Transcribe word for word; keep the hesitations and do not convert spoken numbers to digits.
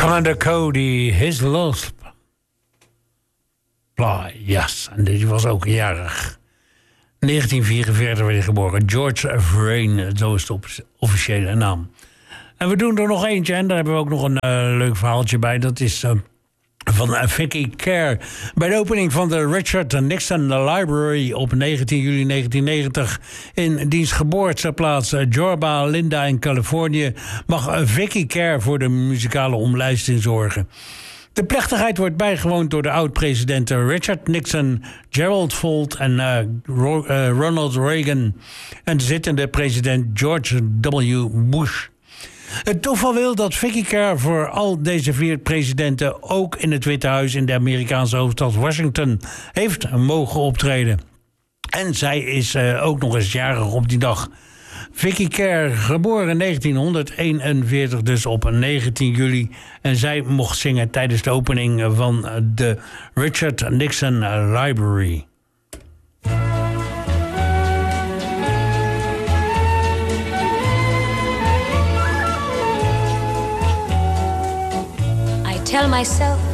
Commander Cody, His Lost Fly, yes. En die was ook jarig. negentien vierenveertig werd hij geboren. George Vrain, zo is de officiële naam. En we doen er nog eentje en daar hebben we ook nog een uh, leuk verhaaltje bij. Dat is uh, van uh, Vicky Kerr. Bij de opening van de Richard Nixon Library op negentien juli negentien negentig... in diens geboorteplaats uh, Yorba Linda in Californië... mag uh, Vicky Kerr voor de muzikale omlijsting zorgen. De plechtigheid wordt bijgewoond door de oud-presidenten Richard Nixon, Gerald Ford en uh, Ro- uh, Ronald Reagan... en de zittende president George W. Bush. Het toeval wil dat Vicky Kerr voor al deze vier presidenten... ook in het Witte Huis in de Amerikaanse hoofdstad Washington heeft mogen optreden. En zij is uh, ook nog eens jarig op die dag. Vicky Kerr, geboren negentienhonderdeenenveertig, dus op negentien juli. En zij mocht zingen tijdens de opening van de Richard Nixon Library. I tell myself